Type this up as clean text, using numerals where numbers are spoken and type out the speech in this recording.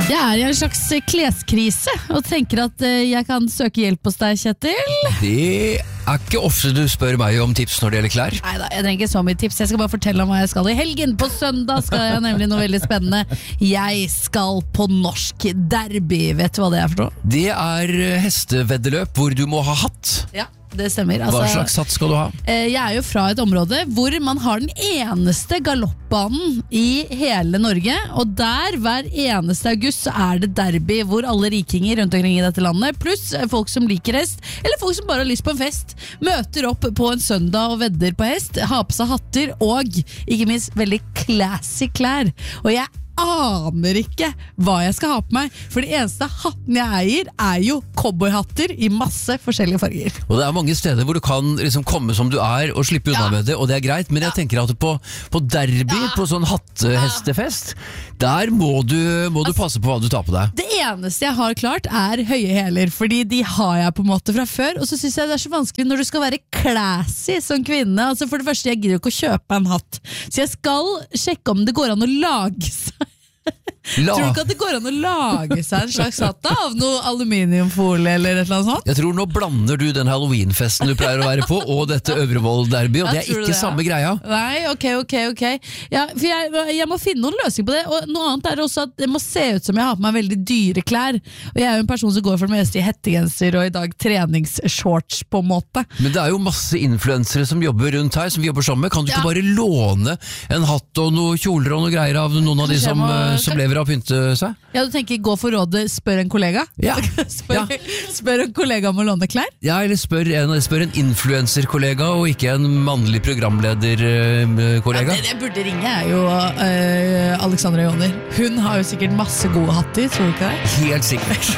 Jeg er i en slags kleskrise og tenker at jeg kan søke hjelp hos deg, Kjetil. Det er ikke ofte du spør meg om tips når det gjelder klær. Neida, jeg trenger ikke så mye tips. Jeg skal bare fortelle om hva jeg skal i helgen. På søndag skal jeg nemlig noe veldig spennende. Jeg skal på norsk derby. Vet du hva det er for noe? Det er hesteveddeløp hvor du må ha hatt. Ja, det stemmer. Hva slags hatt skal du ha? Jeg er jo fra et område hvor man har den eneste galoppbanen i hele Norge, og der hver eneste august så er det derby hvor alle rikinger rundt omkring i dette landet, pluss folk som liker hest, eller folk som bare har lyst på en fest, møter opp på en søndag og vedder på hest, har på seg hatter og ikke minst veldig classy klær. Og jeg aner ikke hva jeg skal ha på meg, for de eneste hattene jeg eier er jo cowboyhatter i masse forskjellige farger. Og det er mange steder hvor du kan liksom komme som du er og slippe unna med det, og det er greit, men jeg tenker at på derby, på sånn hattehestefest, der må du passe på hva du tar på deg. Det eneste jeg har klart er høye hæler, fordi de har jeg på en måte fra før, og så synes jeg det er så vanskelig når du skal være classy som kvinne. Altså for det første, jeg gidder jo ikke å kjøpe en hatt, så jeg skal sjekke om det går an å lage seg. Tror du ikke at det går an å lage seg en slags hatt da, av noe aluminiumfolie eller et eller annet sånt? Jeg tror nå blander du den Halloween-festen du pleier å være på og dette Øvrevoll-derby, og det er ikke samme greia. Nei, ok. Ja, for jeg må finne noen løsning på det, og noe annet er også at det må se ut som jeg har på meg veldig dyre klær, og jeg er jo en person som går for det meste i hettegenser og i dag treningsshorts på en måte. Men det er jo masse influensere som jobber rundt her, som vi jobber sammen med. Kan du ikke bare låne en hatt og noen kjoler og noen greier av noen av de som lever av å pynte seg? Ja, du tenker gå for rådet, spør en kollega? Ja. Spør en kollega om å låne klær? Ja, eller spør en influencer-kollega og ikke en mannlig programleder-kollega. Det burde ringe er jo Alexandra Joner. Hun har jo sikkert masse gode hatter, tror du ikke det? Helt sikkert.